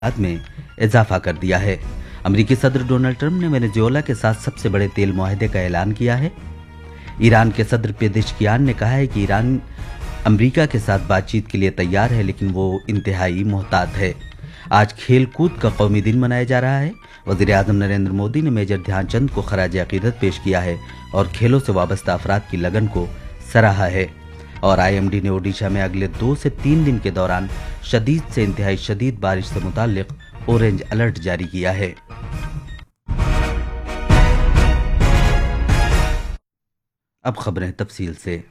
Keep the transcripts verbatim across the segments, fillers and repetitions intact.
में इजाफा कर दिया है। अमेरिकी सदर डोनाल्ड ट्रंप ने वेनेजुएला के साथ सबसे बड़े तेल मुआहदे का ऐलान किया है। ईरान के सदर पेजेशकियान ने कहा है कि ईरान अमेरिका के साथ बातचीत के लिए तैयार है, लेकिन वो इंतहाई मोहतात है। आज खेल कूद का कौमी दिन मनाया जा रहा है। वज़ीर आज़म नरेंद्र मोदी ने मेजर ध्यानचंद को खराज अकीदत पेश किया है और खेलों से वाबस्ता अफराद की लगन को सराहा है। और आई एम डी ने ओडिशा में अगले दो से तीन दिन के दौरान शदीद से इंतहाई शदीद बारिश से मुताल्लिक ऑरेंज अलर्ट जारी किया है। अब खबरें तफसील से।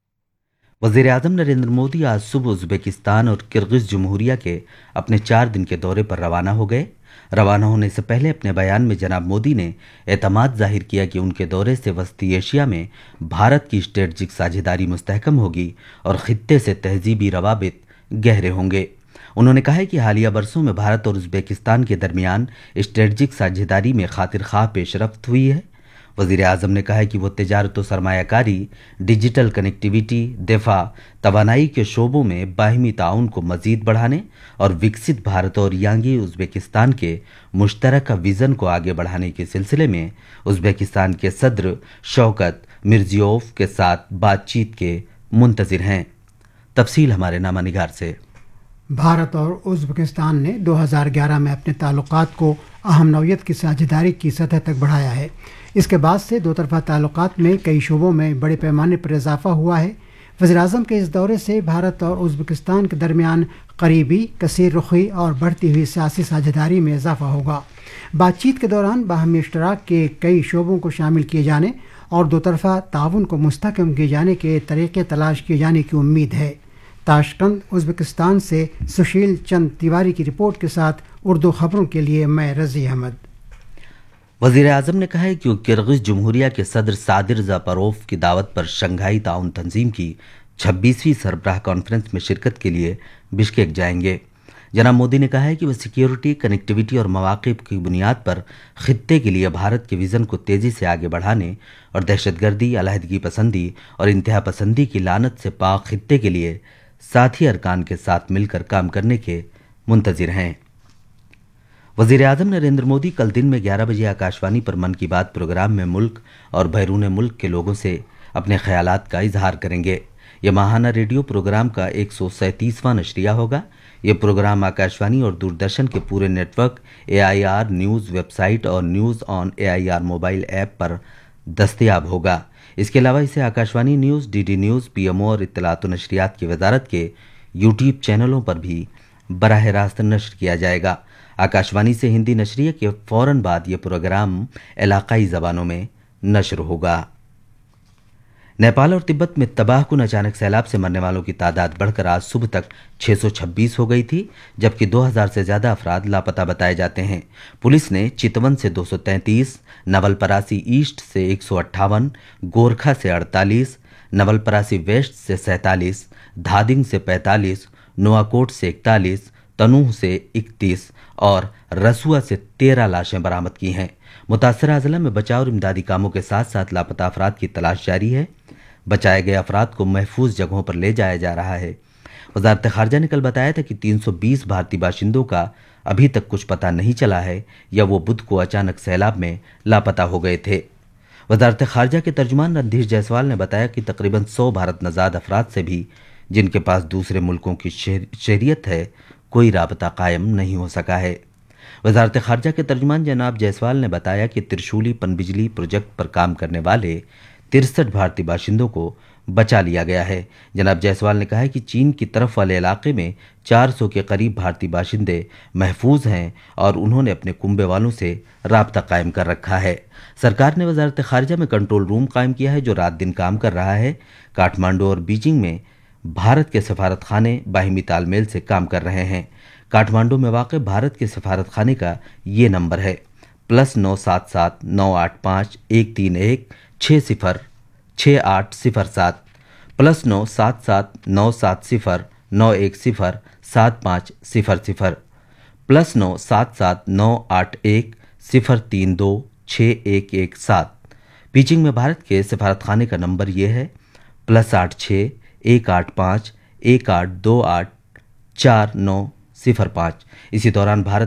वज़ीर आज़म नरेंद्र मोदी आज सुबह उज़्बेकिस्तान और किर्गिज़ जमहूरिया के अपने चार दिन के दौरे पर रवाना हो गए। रवाना होने से पहले अपने बयान में जनाब मोदी ने एतमाद जाहिर किया कि उनके दौरे से वस्ती एशिया में भारत की स्ट्रेटजिक साझेदारी मुस्तहकम होगी और खित्ते से तहजीबी रवाबित गहरे होंगे। उन्होंने कहा है कि हालिया बरसों में भारत और उज़्बेकिस्तान के दरमियान स्ट्रेटजिक साझेदारी में खातिर खाह पेशरफ्त हुई है। वज़ीर आज़म ने कहा है कि वो तिजारत व सरमायाकारी, डिजिटल कनेक्टिविटी, दिफा, तवानाई के शोबों में बाहिमी ताउन को मज़ीद बढ़ाने और विकसित भारत और यांगी उज़्बेकिस्तान के मुश्तरका विज़न को आगे बढ़ाने के सिलसिले में उज़्बेकिस्तान के सदर शौकत मिर्जियोव के साथ बातचीत के मुंतज़िर हैं। तफसील हमारे नामा निगार से। भारत और उज़्बेकिस्तान ने दो हज़ार ग्यारह में अपने ताल्लुकात को अहम नौयत की साझेदारी की सतह तक बढ़ाया है। इसके बाद से दो तरफा ताल्लुकात में कई शोबों में बड़े पैमाने पर इजाफा हुआ है। वज़ीर-ए-आज़म के इस दौरे से भारत और उज़्बेकिस्तान के दरमियान करीबी, कसीर रुखी और बढ़ती हुई सियासी साझेदारी में इजाफा होगा। बातचीत के दौरान बाहमी इश्तराक के कई शोबों को शामिल किए जाने और दो तरफा ताउन को मुस्तहकम किए जाने के तरीक़े तलाश किए जाने की उम्मीद है। ताशकंद, उज़्बेकिस्तान से सुशील चंद तिवारी की रिपोर्ट के साथ उर्दू खबरों के लिए मैं रज़ी अहमद। वज़ीर आज़म ने कहा है कि वो किर्गिज़ जमहूरिया के सदर सादिर ज़ापरोव की दावत पर शंघाई ताउन तंजीम की छब्बीसवीं सरबराह कॉन्फ्रेंस में शिरकत के लिए बिश्केक जाएंगे। जनाब मोदी ने कहा है कि वह सिक्योरिटी, कनेक्टिविटी और मवाक़िब की बुनियाद पर खित्ते के लिए भारत के विज़न को तेज़ी से आगे बढ़ाने और दहशतगर्दी, अलहदगी पसंदी और इंतहा पसंदी की लानत से पाक खित्ते के लिए साथी अरकान के साथ मिलकर काम करने के मुंतज़िर हैं। वज़ीर आज़म नरेंद्र मोदी कल दिन में ग्यारह बजे आकाशवाणी पर मन की बात प्रोग्राम में मुल्क और बैरून मुल्क के लोगों से अपने ख्यालात का इजहार करेंगे। यह माहाना रेडियो प्रोग्राम का एक सौ सैंतीसवां नशरिया होगा। यह प्रोग्राम आकाशवाणी और दूरदर्शन के पूरे network, A I R news website और news on A I R mobile app पर दस्तयाब होगा। इसके अलावा इसे Akashvani news, D D news, P M O और इत्तलात व नशरियात की वजारत के यूट्यूब चैनलों पर भी बराह रास्त नश्र किया जाएगा। आकाशवाणी से हिंदी नशरिए के फौरन बाद ये प्रोग्राम इलाकाई ज़बानों में नश्र होगा। नेपाल और तिब्बत में तबाहकुन अचानक सैलाब से मरने वालों की तादाद बढ़कर आज सुबह तक छह सौ छब्बीस हो गई थी, जबकि दो हज़ार से ज़्यादा अफराद लापता बताए जाते हैं। पुलिस ने चितवन से दो सौ तैंतीस, नवलपरासी ईस्ट से एक सौ अट्ठावन, गोरखा से अड़तालीस, नवलपरासी वेस्ट से सैंतालीस, धादिंग से पैंतालीस, नोआकोट से इकतालीस, तनूह से इकतीस और रसुआ से तेरह लाशें बरामद की हैं। मुतासरा अजला में बचाव और इमदादी कामों के साथ साथ लापता अफराद की तलाश जारी है। बचाए गए अफराद को महफूज जगहों पर ले जाया जा रहा है। वजारत खारजा ने कल बताया था कि तीन सौ बीस भारतीय बाशिंदों का अभी तक कुछ पता नहीं चला है या वो बुध को अचानक सैलाब में लापता हो गए थे। वजारत खारजा के तर्जुमान रणधीर जायसवाल ने बताया कि तकरीबन सौ भारत नजाद अफराद से भी, जिनके पास दूसरे मुल्कों की शहरियत है, कोई राबता कायम नहीं हो सका है। वजारत खारजा के तर्जुमान जनाब जायसवाल ने बताया कि त्रिशूली पनबिजली प्रोजेक्ट पर काम करने वाले तिरसठ भारतीय बाशिंदों को बचा लिया गया है। जनाब जायसवाल ने कहा है कि चीन की तरफ वाले इलाके में चार सौ के करीब भारतीय बाशिंदे महफूज हैं और उन्होंने अपने कुंबे वालों से राबता कायम कर रखा है। सरकार ने वजारत खारजा में कंट्रोल रूम कायम किया है जो रात दिन काम कर रहा है। काठमांडू और बीजिंग में भारत के सफारत खाने बाहिमी तालमेल से काम कर रहे हैं। काठमांडू में वाक़े भारत के सफारत खाने का ये नंबर है प्लस नौ सात सात नौ आठ पाँच एक तीन एक छः सिफर छः आठ सिफर सात, प्लस नौ सात सात नौ सात सिफर नौ एक सिफर सात पाँच सिफर सिफर, प्लस नौ सात सात नौ आठ एक सिफर तीन दो छः एक एक सात। बीजिंग में भारत के सफारत खाने का नंबर ये है प्लस आठ छः एक आठ पाँच एक आठ दो आठ चार नौ صفر پانچ۔ اسی دوران بھارت